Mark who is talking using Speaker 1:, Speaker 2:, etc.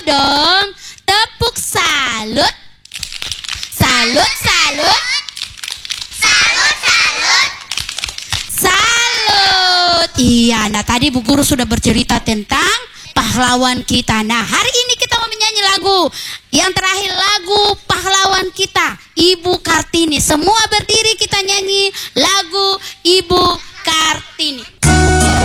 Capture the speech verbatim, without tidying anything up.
Speaker 1: dong. Tepuk salut. Salut, salut.
Speaker 2: Salut, salut.
Speaker 1: Salut. Iya, nah tadi Bu Guru sudah bercerita tentang pahlawan kita. Nah, hari ini kita mau menyanyi lagu yang terakhir, lagu pahlawan kita, Ibu Kartini. Semua berdiri kita nyanyi lagu Ibu Kartini.